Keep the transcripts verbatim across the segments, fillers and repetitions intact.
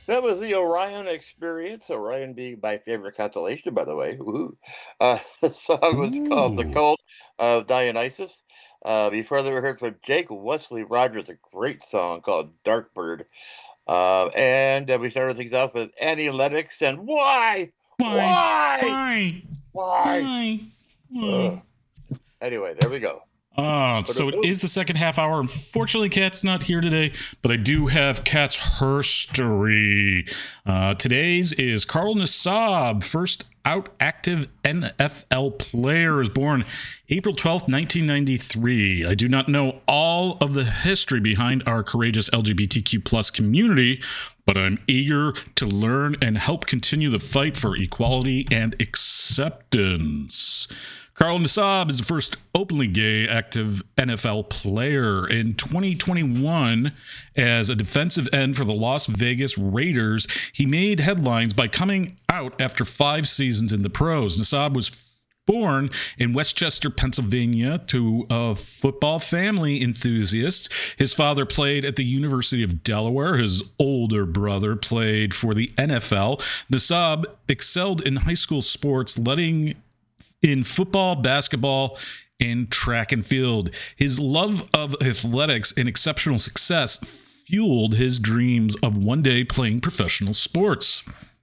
That was the Orion Experience. Orion being my favorite constellation, by the way. Woohoo. Uh, the song was called "The Ooh. Cult of Dionysus." Uh, before that, we heard from Jake Wesley Rogers, a great song called "Dark Bird." Uh, and uh, we started things off with Annie Lennox and "Why, Why? Why, Why? Why." Why? Why? Ugh. Anyway, there we go. Uh, But, so it is the second half hour. Unfortunately, Kat's not here today, but I do have Kat's herstory. Uh, today's is Carl Nassab, first out active N F L player, is born April twelfth, nineteen ninety-three. I do not know all of the history behind our courageous L G B T Q plus community, but I'm eager to learn and help continue the fight for equality and acceptance. Carl Nassab is the first openly gay active N F L player. In twenty twenty-one, as a defensive end for the Las Vegas Raiders, he made headlines by coming out after five seasons in the pros. Nassab was born in Westchester, Pennsylvania, to a football family enthusiast. His father played at the University of Delaware. His older brother played for the N F L. Nassab excelled in high school sports, letting in football, basketball, and track and field. His love of athletics and exceptional success fueled his dreams of one day playing professional sports.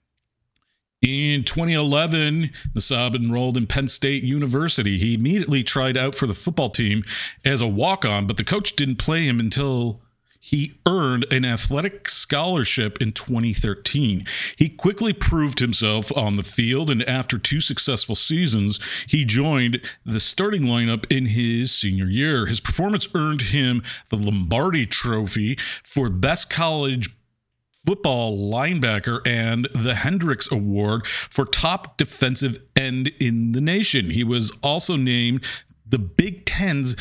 In twenty eleven, Nassab enrolled in Penn State University. He immediately tried out for the football team as a walk-on, but the coach didn't play him until he earned an athletic scholarship in twenty thirteen. He quickly proved himself on the field, and after two successful seasons, he joined the starting lineup in his senior year. His performance earned him the Lombardi Trophy for Best College Football Linebacker and the Hendricks Award for Top Defensive End in the nation. He was also named the Big Ten's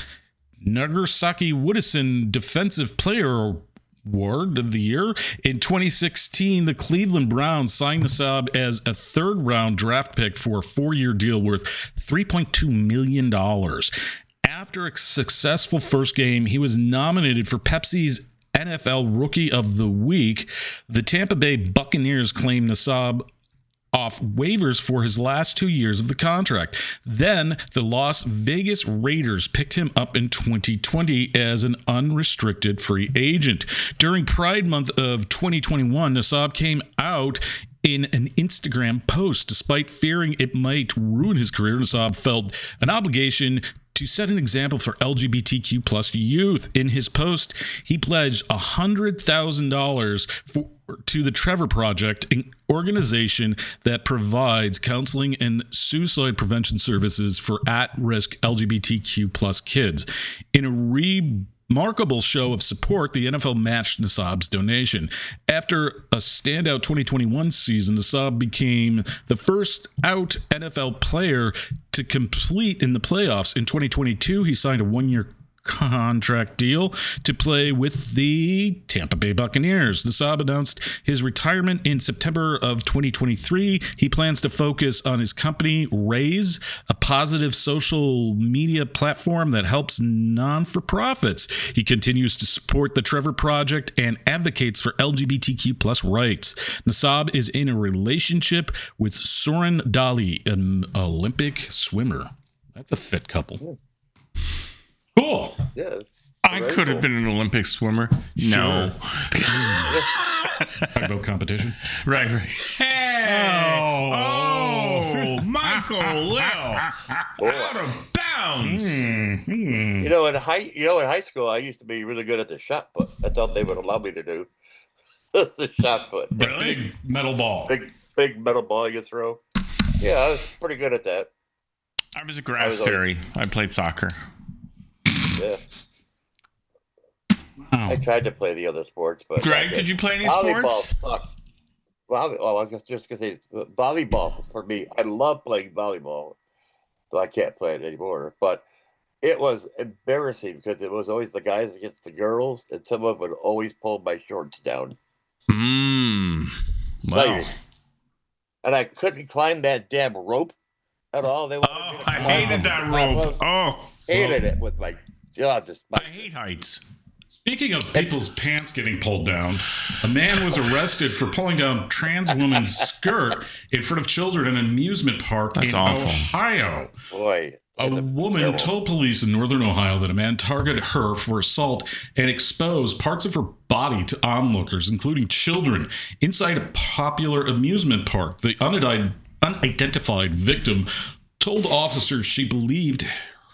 Nagasaki Woodison Defensive Player Award of the Year. In twenty sixteen, the Cleveland Browns signed Nassab as a third-round draft pick for a four-year deal worth three point two million dollars. After a successful first game, he was nominated for Pepsi's N F L Rookie of the Week. The Tampa Bay Buccaneers claimed Nassab off waivers for his last two years of the contract. Then the Las Vegas Raiders picked him up in twenty twenty as an unrestricted free agent. During Pride Month of twenty twenty-one, Nassab came out in an Instagram post. Despite fearing it might ruin his career, Nassab felt an obligation to set an example for L G B T Q plus youth. In his post, he pledged one hundred thousand dollars for to the Trevor Project, an organization that provides counseling and suicide prevention services for at-risk L G B T Q plus kids. In a remarkable show of support, the N F L matched Nassab's donation. After a standout twenty twenty-one season, Nassab became the first out N F L player to complete in the playoffs. In twenty twenty-two, he signed a one-year contract deal to play with the Tampa Bay Buccaneers. Nassab announced his retirement in September of twenty twenty-three. He plans to focus on his company, Raise, a positive social media platform that helps non-for-profits. He continues to support the Trevor Project and advocates for L G B T Q plus rights. Nassab is in a relationship with Soren Dali, an Olympic swimmer. That's a fit couple. Cool. Yeah. I could have been an Olympic swimmer. No. Talk about competition. Right, right. Hey! Oh, Michael Lil. Out of bounds. Mm-hmm. You know, in high, you know, in high school, I used to be really good at the shot put. That's all they would allow me to do. The shot put. The big metal ball. Big, big metal ball you throw. Yeah, I was pretty good at that. I was a grass I was fairy. I played soccer. Yeah. Oh. I tried to play the other sports, but Greg, did you play any volleyball sports? sucked. Volley- oh, I was just gonna say volleyball for me. I love playing volleyball, so I can't play it anymore. But it was embarrassing because it was always the guys against the girls, and someone would always pull my shorts down. Mmm. Wow. Exciting. And I couldn't climb that damn rope at all. They wanted Oh, me to I hated that I rope. love- Oh, hated it with my, yeah, just my, I hate heights. Speaking of people's pants getting pulled down, a man was arrested for pulling down trans woman's skirt in front of children in an amusement park That's in awful. Ohio. Boy. A that's woman terrible. told police in northern Ohio that a man targeted her for assault and exposed parts of her body to onlookers, including children, inside a popular amusement park. The unidentified, unidentified victim told officers she believed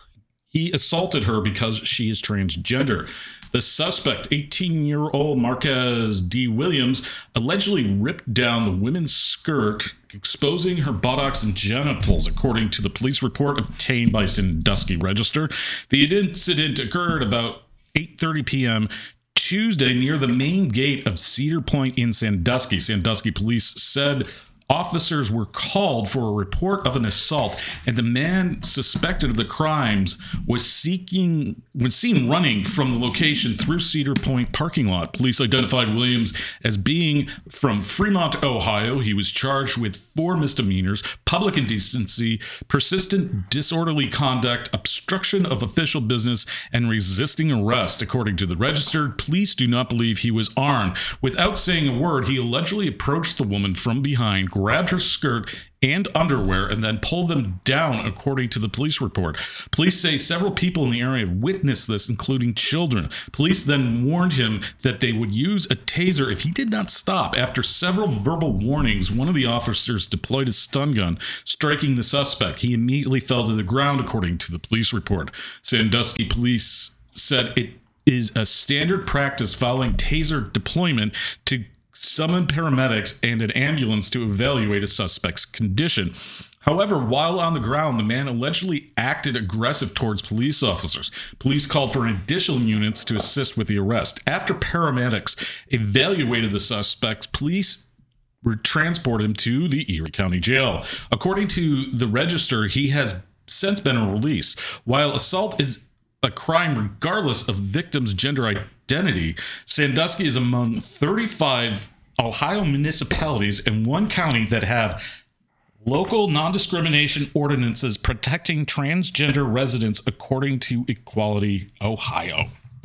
he assaulted her because she is transgender. The suspect, eighteen-year-old Marquez D. Williams, allegedly ripped down the women's skirt, exposing her buttocks and genitals, according to the police report obtained by Sandusky Register. The incident occurred about eight thirty p.m. Tuesday near the main gate of Cedar Point in Sandusky. Sandusky police said officers were called for a report of an assault, and the man suspected of the crimes was seeking was seen running from the location through Cedar Point parking lot. Police identified Williams as being from Fremont, Ohio. He was charged with four misdemeanors: public indecency, persistent disorderly conduct, obstruction of official business, and resisting arrest. According to the Register, police do not believe he was armed. Without saying a word, he allegedly approached the woman from behind, grabbed her skirt and underwear, and then pulled them down, according to the police report. Police say several people in the area witnessed this, including children. Police then warned him that they would use a taser if he did not stop. After several verbal warnings, one of the officers deployed a stun gun, striking the suspect. He immediately fell to the ground, according to the police report. Sandusky police said it is a standard practice following taser deployment to summon paramedics and an ambulance to evaluate a suspect's condition. However, while on the ground, the man allegedly acted aggressive towards police officers. Police called for additional units to assist with the arrest. After paramedics evaluated the suspect, police were transported him to the Erie County Jail. According to the Register, he has since been released. While assault is a crime regardless of victim's gender identity, Sandusky is among thirty-five Ohio municipalities and one county that have local non-discrimination ordinances protecting transgender residents, according to Equality Ohio.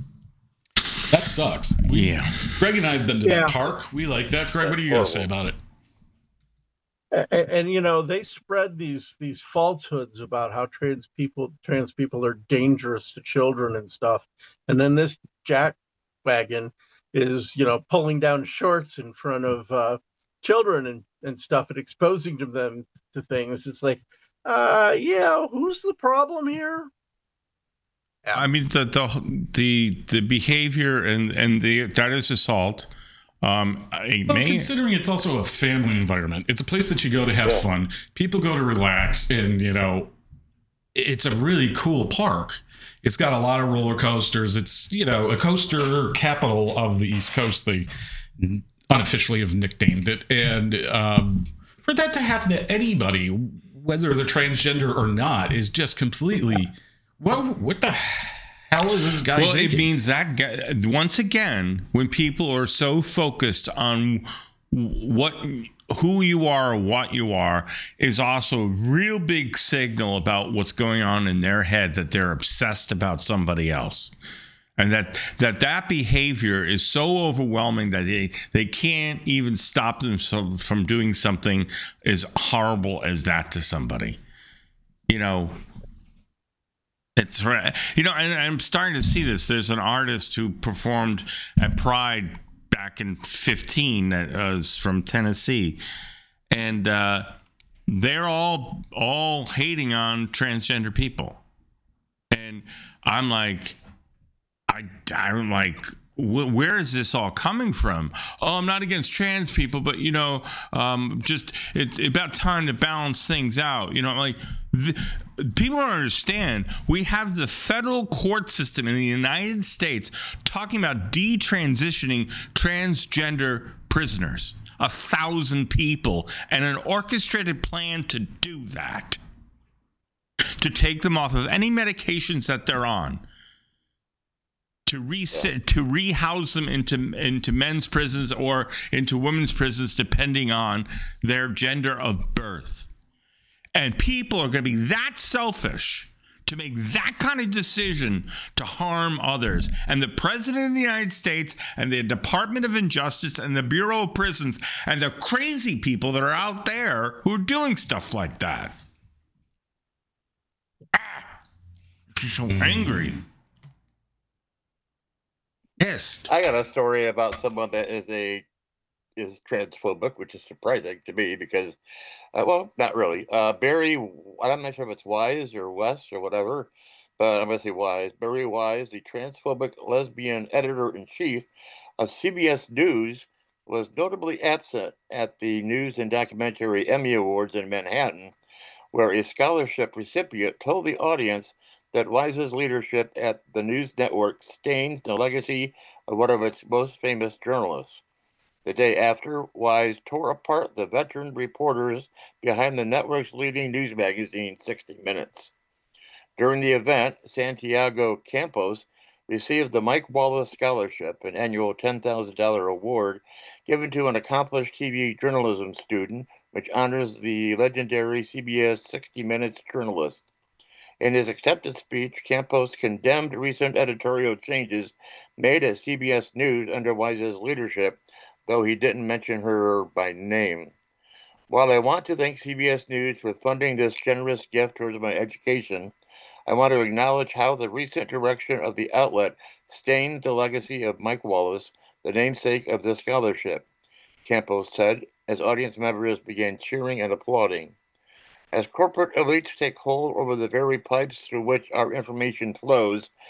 That sucks. We, Yeah. Greg and I have been to Yeah. that park. We like that. Greg, what That's are you going to horrible. say about it? And, and you know, they spread these these falsehoods about how trans people trans people are dangerous to children and stuff, and then this jackwagon is, you know, pulling down shorts in front of uh, children and and stuff and exposing to them to things. It's like, uh, yeah, who's the problem here? Yeah. I mean, the the the, the behavior and and the that is assault. Um, it Well, may, considering it's also a family environment, it's a place that you go to have Yeah. fun. People go to relax, and you know, it's a really cool park. It's got a lot of roller coasters. It's, you know, a coaster capital of the East Coast. They unofficially have nicknamed it, and um, for that to happen to anybody, whether they're transgender or not, is just completely. Well, what the hell is this guy well, thinking? it means that guy, once again, when people are so focused on what, who you are or what you are, is also a real big signal about what's going on in their head, that they're obsessed about somebody else. And that that that behavior is so overwhelming that they, they can't even stop themselves from doing something as horrible as that to somebody. You know, it's right. You know, and I'm starting to see this. There's an artist who performed at Pride back in fifteen that was from Tennessee. And uh, they're all all hating on transgender people. And I'm like, I, I'm like, wh- where is this all coming from? Oh, I'm not against trans people, but, you know, um, just it's about time to balance things out. You know, like, the, people don't understand. We have the federal court system in the United States talking about detransitioning transgender prisoners, a thousand people, and an orchestrated plan to do that, to take them off of any medications that they're on, to reset, to rehouse them into into men's prisons or into women's prisons, depending on their gender of birth. And people are going to be that selfish to to make that kind of decision to harm others. And the President of the United States and the Department of Injustice and the Bureau of Prisons and the crazy people that are out there who are doing stuff like that. Ah, I'm so angry. Pissed. I got a story about someone that is a is transphobic, which is surprising to me because, uh, well, not really. Uh, Barry, I'm not sure if it's Wise or West or whatever, but I'm going to say Wise. Barry Wise, the transphobic lesbian editor-in-chief of C B S News, was notably absent at the News and Documentary Emmy Awards in Manhattan, where a scholarship recipient told the audience that Wise's leadership at the news network stains the legacy of one of its most famous journalists. The day after, Wise tore apart the veteran reporters behind the network's leading news magazine, sixty minutes. During the event, Santiago Campos received the Mike Wallace Scholarship, an annual ten thousand dollars award given to an accomplished T V journalism student, which honors the legendary C B S sixty minutes journalist. In his acceptance speech, Campos condemned recent editorial changes made at C B S News under Wise's leadership, though he didn't mention her by name. While I want to thank C B S News for funding this generous gift towards my education, I want to acknowledge how the recent direction of the outlet stained the legacy of Mike Wallace, the namesake of this scholarship, Campos said, as audience members began cheering and applauding. As corporate elites take hold over the very pipes through which our information flows,